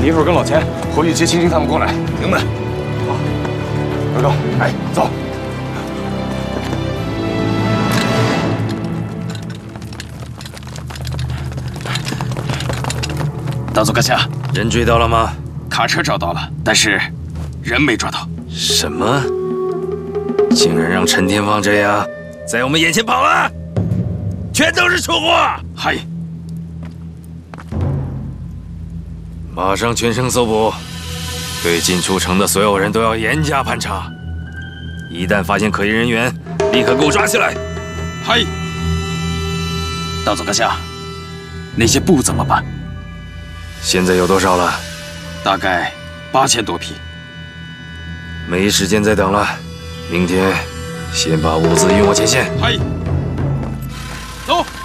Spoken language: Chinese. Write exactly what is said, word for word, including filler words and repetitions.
你一会儿跟老钱回去接青青他们过来。 明白。 好，二哥，哎，走。 道祖阁下， 人追到了吗？ 卡车找到了，但是人没抓到。 什么？竟然让陈天放这样在我们眼前跑了，全都是蠢货！ 嗨， 马上全城搜捕，对进出城的所有人都要严加盘查。一旦发现可疑人员，立刻给我抓起来！ 嗨，道祖阁下，那些布怎么办？ 现在有多少了？ 大概八千多匹。 没时间再等了，明天先把物资运我前线。 嗨，走。